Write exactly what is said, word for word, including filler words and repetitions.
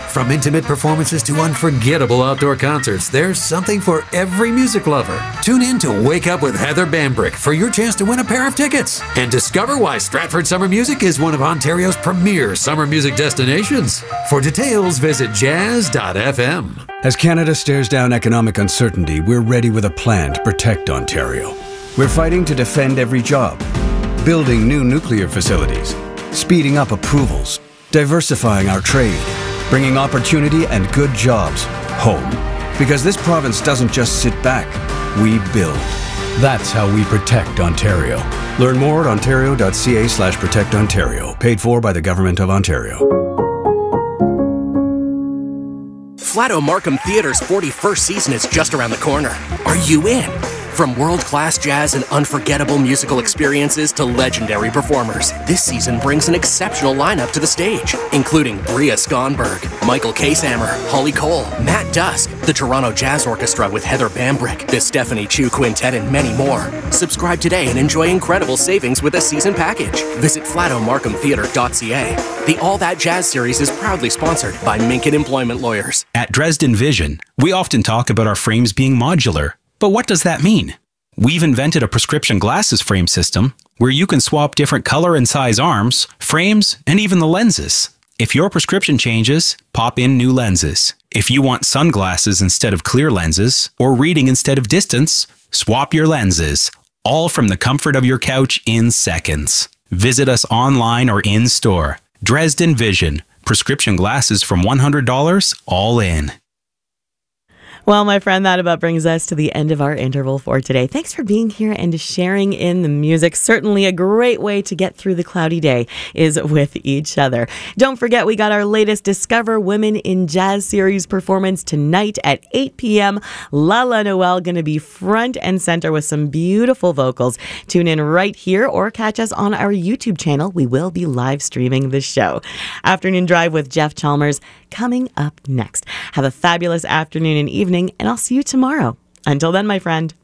From intimate performances to unforgettable outdoor concerts, there's something for every music lover. Tune in to Wake Up with Heather Bambrick for your chance to win a pair of tickets and discover why Stratford Summer Music is one of Ontario's premier summer music destinations. For details, visit jazz dot f m. As Canada stares down economic uncertainty, we're ready with a plan to protect Ontario. We're fighting to defend every job, building new nuclear facilities, speeding up approvals, diversifying our trade, bringing opportunity and good jobs home. Because this province doesn't just sit back, we build. That's how we protect Ontario. Learn more at ontario dot c a slash protect ontario. Paid for by the Government of Ontario. Flato Markham Theatre's forty-first season is just around the corner. Are you in? From world-class jazz and unforgettable musical experiences to legendary performers, this season brings an exceptional lineup to the stage, including Bria Skonberg, Michael Kasammer, Holly Cole, Matt Dusk, the Toronto Jazz Orchestra with Heather Bambrick, the Stephanie Chu Quintet, and many more. Subscribe today and enjoy incredible savings with a season package. Visit flato markham theatre dot c a. The All That Jazz series is proudly sponsored by Minkin Employment Lawyers. At Dresden Vision, we often talk about our frames being modular. But what does that mean? We've invented a prescription glasses frame system where you can swap different color and size arms, frames, and even the lenses. If your prescription changes, pop in new lenses. If you want sunglasses instead of clear lenses, or reading instead of distance, swap your lenses. All from the comfort of your couch in seconds. Visit us online or in store. Dresden Vision. Prescription glasses from one hundred dollars, all in. Well, my friend, that about brings us to the end of our interval for today. Thanks for being here and sharing in the music. Certainly a great way to get through the cloudy day is with each other. Don't forget, we got our latest Discover Women in Jazz series performance tonight at eight p.m. Lala Noel going to be front and center with some beautiful vocals. Tune in right here or catch us on our YouTube channel. We will be live streaming the show. Afternoon Drive with Jeff Chalmers coming up next. Have a fabulous afternoon and evening, and I'll see you tomorrow. Until then, my friend.